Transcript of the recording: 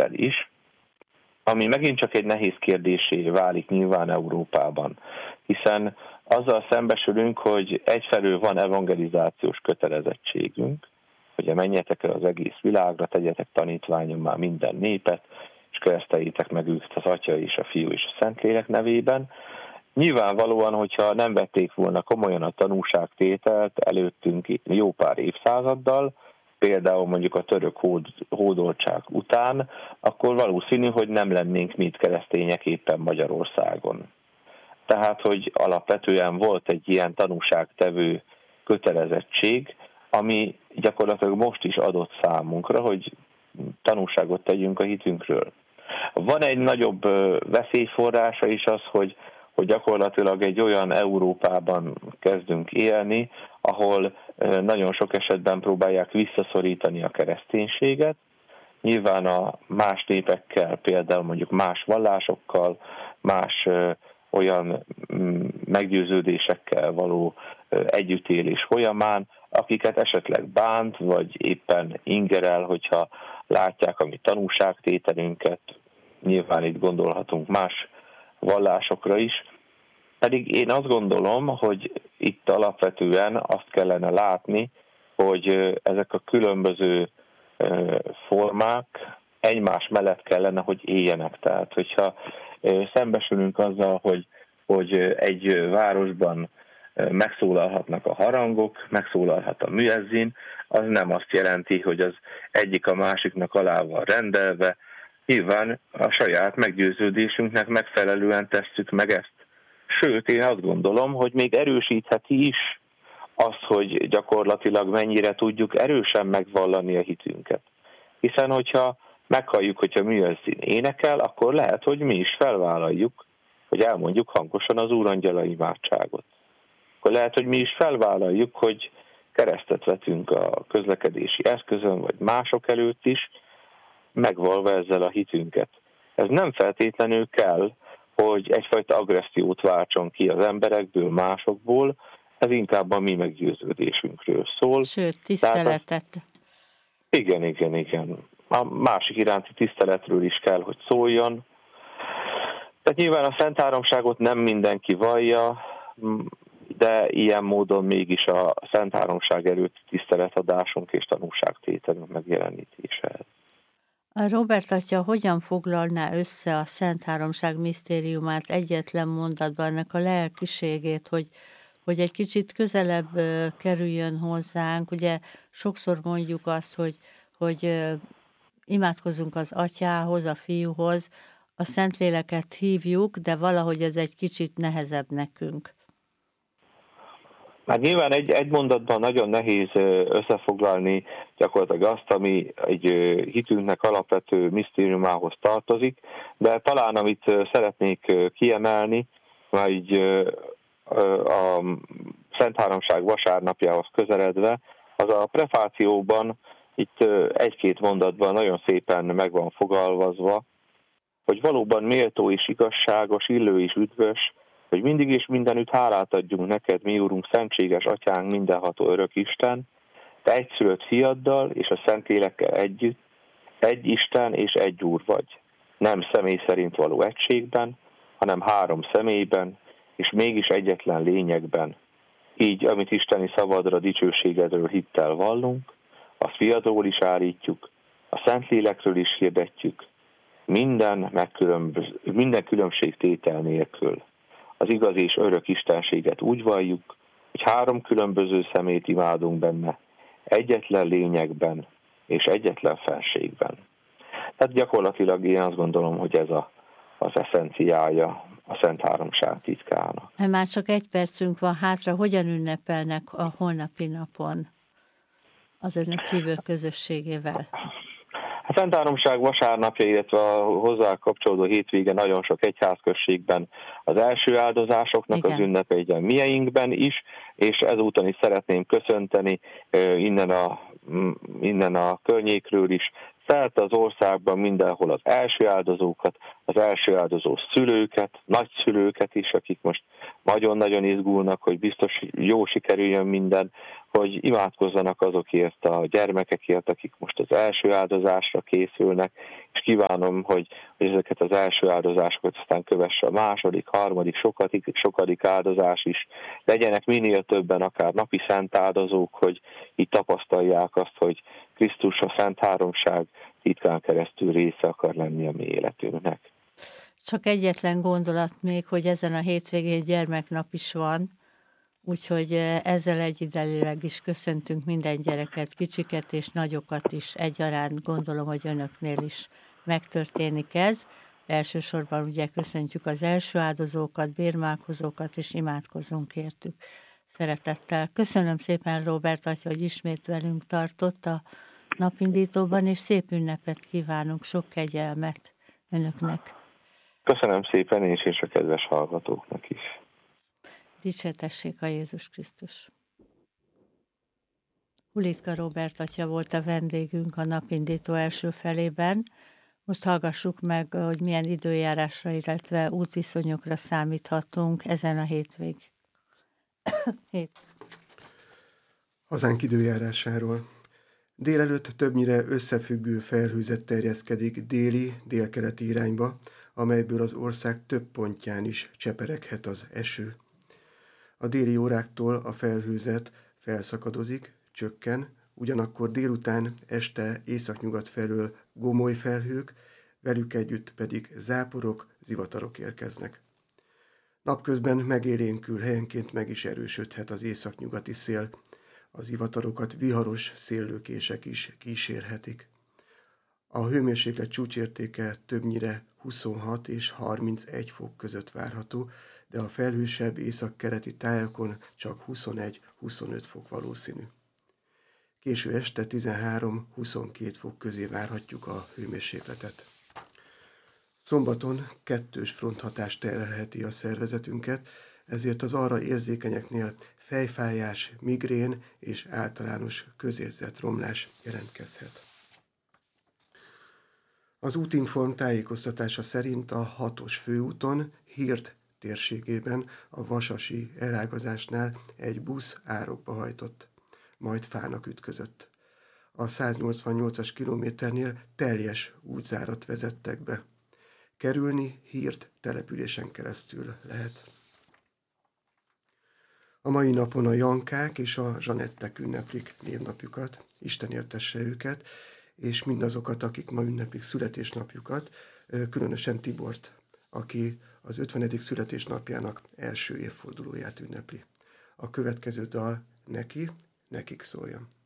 hittel is, ami megint csak egy nehéz kérdésé válik nyilván Európában, hiszen azzal szembesülünk, hogy egyfelől van evangelizációs kötelezettségünk, hogy menjetek el az egész világra, tegyetek tanítványommá minden népet, és kereszteljétek meg őket az Atya és a Fiú és a Szentlélek nevében. Nyilvánvalóan, hogyha nem vették volna komolyan a tanúságtételt előttünk jó pár évszázaddal, például mondjuk a török hódoltság után, akkor valószínű, hogy nem lennénk mi itt keresztények éppen Magyarországon. Tehát, hogy alapvetően volt egy ilyen tanúságtevő kötelezettség, ami gyakorlatilag most is adott számunkra, hogy tanúságot tegyünk a hitünkről. Van egy nagyobb veszélyforrása is az, hogy gyakorlatilag egy olyan Európában kezdünk élni, ahol nagyon sok esetben próbálják visszaszorítani a kereszténységet. Nyilván a más népekkel, például mondjuk más vallásokkal, más olyan meggyőződésekkel való együttélés folyamán, akiket esetleg bánt, vagy éppen ingerel, hogyha látják a mi tanúságtételünket. Nyilván itt gondolhatunk más vallásokra is. Pedig én azt gondolom, hogy itt alapvetően azt kellene látni, hogy ezek a különböző formák egymás mellett kellene, hogy éljenek. Tehát, hogyha szembesülünk azzal, hogy egy városban megszólalhatnak a harangok, megszólalhat a müezzin, az nem azt jelenti, hogy az egyik a másiknak alá van rendelve. Nyilván a saját meggyőződésünknek megfelelően tesszük meg ezt. Sőt, én azt gondolom, hogy még erősítheti is azt, hogy gyakorlatilag mennyire tudjuk erősen megvallani a hitünket. Hiszen, hogyha meghalljuk, hogyha müezzin énekel, akkor lehet, hogy mi is felvállaljuk, hogy elmondjuk hangosan az Úrangyala imádságot. Akkor lehet, hogy mi is felvállaljuk, hogy keresztet vetünk a közlekedési eszközön, vagy mások előtt is, megvalva ezzel a hitünket. Ez nem feltétlenül kell, hogy egyfajta agressziót váltson ki az emberekből, másokból, ez inkább a mi meggyőződésünkről szól. Sőt, tiszteletet. Igen. A másik iránti tiszteletről is kell, hogy szóljon. Tehát nyilván a Szent Háromságot nem mindenki vallja, de ilyen módon mégis a Szent Háromság előtti tiszteletadásunk és tanúságtételünk megjelenítése. Robert atya hogyan foglalná össze a Szent Háromság misztériumát egyetlen mondatban, ennek a lelkiségét, hogy egy kicsit közelebb kerüljön hozzánk? Ugye sokszor mondjuk azt, hogy imádkozunk az Atyához, a Fiúhoz, a Szentléleket hívjuk, de valahogy ez egy kicsit nehezebb nekünk. Hát nyilván egy mondatban nagyon nehéz összefoglalni gyakorlatilag azt, ami egy hitünknek alapvető misztériumához tartozik, de talán amit szeretnék kiemelni, már így a Szent Háromság vasárnapjához közeledve, az a prefációban itt egy-két mondatban nagyon szépen meg van fogalmazva, hogy valóban méltó és igazságos, illő és üdvös, hogy mindig és mindenütt hálát adjunk neked, mi Úrunk, szentséges Atyánk, mindenható örök Isten, te egyszülött fiaddal és a Szentlélekkel együtt, egy Isten és egy Úr vagy. Nem személy szerint való egységben, hanem három személyben, és mégis egyetlen lényegben. Így, amit isteni szavadra, dicsőségedről hittel vallunk, azt fiadról is állítjuk, a Szentlélekről is hirdetjük, minden különbségtétel nélkül. Az igaz és örök istenséget úgy valljuk, hogy három különböző szemét imádunk benne, egyetlen lényegben és egyetlen fenségben. Tehát gyakorlatilag én azt gondolom, hogy ez az eszenciája a Szent Háromság titkának. Már csak egy percünk van hátra, hogyan ünnepelnek a holnapi napon az önök hívő közösségével? A Szent Háromság vasárnapja, illetve a hozzá kapcsolódó hétvége nagyon sok egyházközségben az első áldozásoknak igen. Az ünnepe, igen, mieinkben is, és ezúton is szeretném köszönteni innen a környékről is szerte az országban mindenhol az első áldozókat, az első áldozó szülőket, nagyszülőket is, akik most nagyon-nagyon izgulnak, hogy biztos jó sikerüljön minden, hogy imádkozzanak azokért a gyermekekért, akik most az első áldozásra készülnek, és kívánom, hogy ezeket az első áldozásokat aztán kövesse a második, harmadik, sokadik áldozás is. Legyenek minél többen akár napi szent áldozók, hogy így tapasztalják azt, hogy Krisztus, a Szent Háromság titkán keresztül része akar lenni a mi életünknek. Csak egyetlen gondolat még, hogy ezen a hétvégén gyermeknap is van, úgyhogy ezzel egyidejűleg is köszöntünk minden gyereket, kicsiket és nagyokat is egyaránt, gondolom, hogy önöknél is megtörténik ez. Elsősorban ugye köszöntjük az első áldozókat, bérmálkozókat, és imádkozunk értük szeretettel. Köszönöm szépen, Róbert atya, hogy ismét velünk tartott a napindítóban, és szép ünnepet kívánunk, sok kegyelmet önöknek. Köszönöm szépen én is, és a kedves hallgatóknak is. Dicsértessék a Jézus Krisztus. Hulitka Róbert atya volt a vendégünk a napindító első felében. Most hallgassuk meg, hogy milyen időjárásra, illetve útviszonyokra számíthatunk ezen a hétvégén. Hazánk időjárásáról. Délelőtt többnyire összefüggő felhőzet terjeszkedik déli-délkeleti irányba, amelyből az ország több pontján is csepereghet az eső. A déli óráktól a felhőzet felszakadozik, csökken, ugyanakkor délután este északnyugat felől gomoly felhők, velük együtt pedig záporok, zivatarok érkeznek. Napközben megélénkül, helyenként meg is erősödhet az északnyugati szél, az zivatarokat viharos széllökések is kísérhetik. A hőmérséklet csúcsértéke többnyire 26 és 31 fok között várható, de a felhősebb északkeleti tájakon csak 21-25 fok valószínű. Késő este 13-22 fok közé várhatjuk a hőmérsékletet. Szombaton kettős fronthatás terhelheti a szervezetünket, ezért az arra érzékenyeknél fejfájás, migrén és általános közérzetromlás jelentkezhet. Az útinform tájékoztatása szerint a 6-os főúton, Hird térségében a vasasi elágazásnál egy busz árokba hajtott, majd fának ütközött. A 188-as kilométernél teljes útzárat vezettek be. Kerülni Hird településen keresztül lehet. A mai napon a Jankák és a Zsanettek ünneplik névnapjukat, Isten éltesse őket, és mindazokat, akik ma ünneplik születésnapjukat, különösen Tibort, aki az 50. születésnapjának első évfordulóját ünnepli. A következő dal nekik szóljon.